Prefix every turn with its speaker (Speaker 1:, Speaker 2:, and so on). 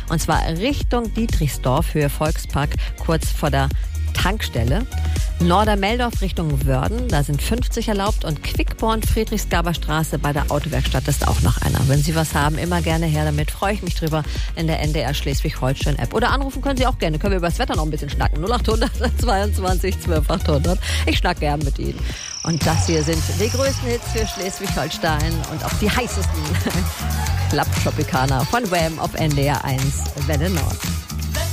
Speaker 1: Und zwar Richtung Dietrichsdorf, Höhe Volkspark, kurz vor der Tankstelle. Nordermeldorf Richtung Wörden, da sind 50 erlaubt. Und Quickborn, Friedrichsgaber Straße bei der Autowerkstatt ist auch noch einer. Wenn Sie was haben, immer gerne her damit. Freue ich mich drüber in der NDR Schleswig-Holstein-App. Oder anrufen können Sie auch gerne. Können wir über das Wetter noch ein bisschen schnacken. 0800 22 12 800. Ich schnack gern mit Ihnen. Und das hier sind die größten Hits für Schleswig-Holstein und auch die heißesten Club Tropicana von Wham auf NDR 1 Welle Nord.